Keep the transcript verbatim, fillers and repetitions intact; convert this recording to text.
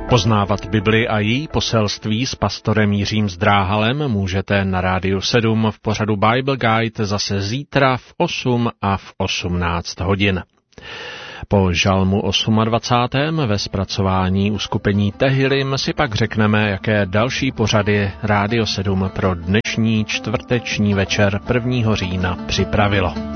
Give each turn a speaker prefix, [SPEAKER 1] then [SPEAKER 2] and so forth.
[SPEAKER 1] Poznávat Bibli a její poselství s pastorem Jiřím Zdráhalem můžete na Rádiu sedm v pořadu Bible Guide zase zítra v osm a v osmnáct hodin. Po žalmu dvacátém osmém ve zpracování uskupení Tehillim si pak řekneme, jaké další pořady Rádio sedm pro dnešní čtvrteční večer prvního října připravilo.